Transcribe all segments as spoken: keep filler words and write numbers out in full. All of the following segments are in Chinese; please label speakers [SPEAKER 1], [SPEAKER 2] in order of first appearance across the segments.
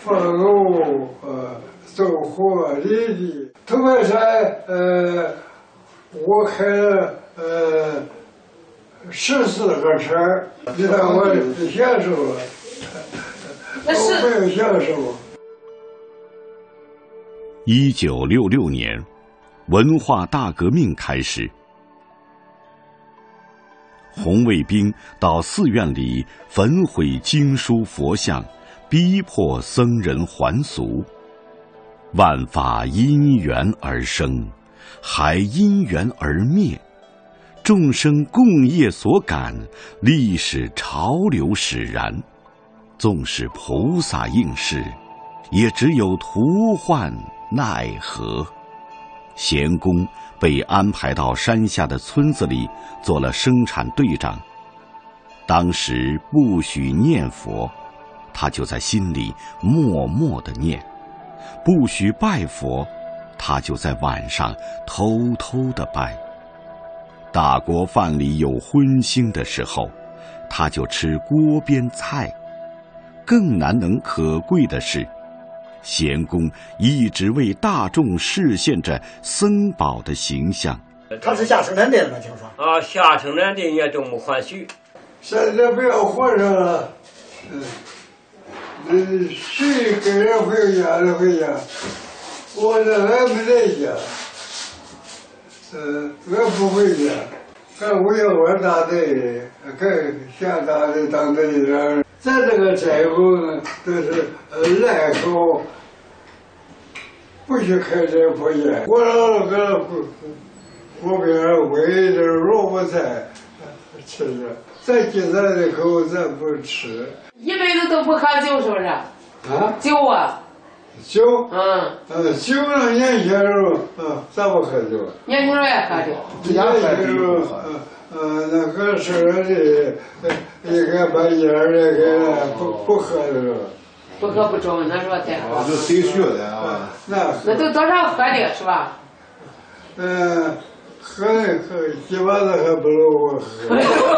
[SPEAKER 1] 放肉，呃，走货犁地。头白山，呃，我开了呃十四个车，你看我享受了，我没有享受。
[SPEAKER 2] 一九六六年，文化大革命开始。红卫兵到寺院里焚毁经书佛像，逼迫僧人还俗。万法因缘而生，还因缘而灭。众生共业所感，历史潮流使然。纵使菩萨应是，也只有徒唤奈何。贤公被安排到山下的村子里做了生产队长。当时不许念佛，他就在心里默默地念；不许拜佛，他就在晚上偷偷地拜。大锅饭里有荤腥的时候，他就吃锅边菜。更难能可贵的是，贤公一直为大众示现着僧宝的形象。
[SPEAKER 3] 他是下生产队的吗？听说
[SPEAKER 4] 啊，下生产队也都没还许。
[SPEAKER 1] 现在不要混上了，嗯，嗯，谁给人回家就回家，我这还没在家，嗯，我不回家，干五幺二大队，干下大队当队长。咱这个斋后呢，都是呃来后。不许开这破烟，我老个锅边煨的萝卜菜吃着，咱今咱的口咱不吃。
[SPEAKER 5] 一辈子都不喝酒是不是？
[SPEAKER 1] 啊？
[SPEAKER 5] 酒啊？
[SPEAKER 1] 酒？
[SPEAKER 5] 嗯。
[SPEAKER 1] 呃，酒让年轻人，嗯，咱不喝酒。
[SPEAKER 5] 年轻人也喝酒。
[SPEAKER 1] 年轻人，嗯嗯，那个是的，应该把烟儿那个不不喝的。
[SPEAKER 5] 不喝不中，那说太好。
[SPEAKER 6] 就谁学的啊？
[SPEAKER 1] 那
[SPEAKER 5] 那都多少喝的是吧？
[SPEAKER 1] 嗯，喝的喝，几把子还不如我喝。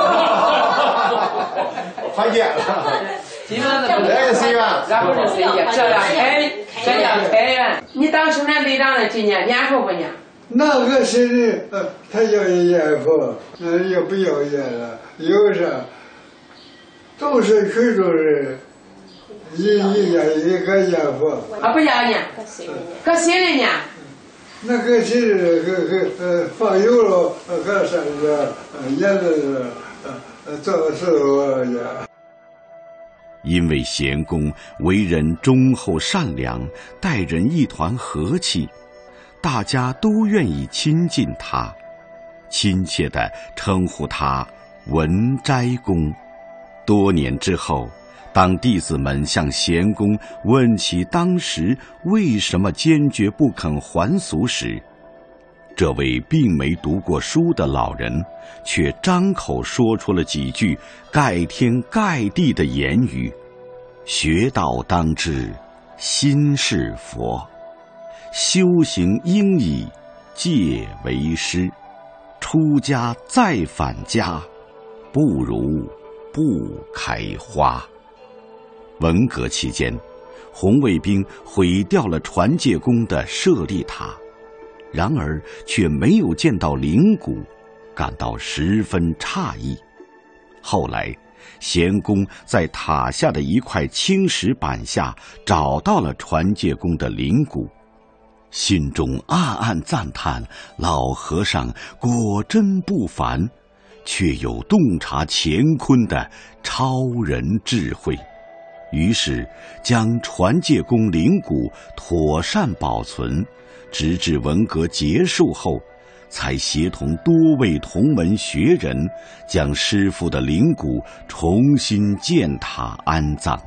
[SPEAKER 6] 还见了，
[SPEAKER 5] 基本上不
[SPEAKER 6] 来个谁呀？
[SPEAKER 5] 然后是谁呀？这样开，这样开呀！你当生产队长的今年年头不年？
[SPEAKER 1] 那个谁的，呃，他要烟佛，那也不要烟了，有啥？都是群众人。一一家一个烟佛
[SPEAKER 5] 啊，不要呢，搁谁的呢？
[SPEAKER 1] 那个谁的，个个呃放油了，搁山子，呃烟子，呃做的石头呀。
[SPEAKER 2] 因为贤公为人忠厚善良，待人一团和气，大家都愿意亲近他，亲切地称呼他文斋公。多年之后，当弟子们向贤公问起当时为什么坚决不肯还俗时，这位并没读过书的老人却张口说出了几句盖天盖地的言语：学道当知心是佛，修行应以戒为师，出家再返家，不如不开花。文革期间，红卫兵毁掉了传戒宫的舍利塔，然而却没有见到灵骨，感到十分诧异。后来，贤公在塔下的一块青石板下找到了传戒宫的灵骨，心中暗暗赞叹老和尚果真不凡，却有洞察乾坤的超人智慧。于是将传戒宫灵骨妥善保存，直至文革结束后，才协同多位同门学人将师父的灵骨重新建塔安葬。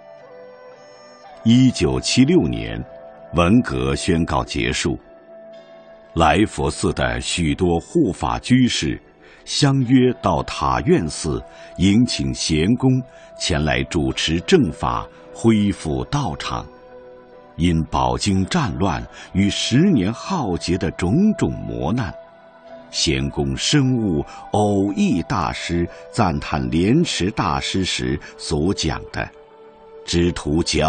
[SPEAKER 2] 一九七六年，文革宣告结束，来佛寺的许多护法居士相约到塔院寺迎请贤公前来主持正法，恢复道场。因饱经战乱与十年浩劫的种种磨难，贤公深悟偶益大师赞叹莲池大师时所讲的“只图教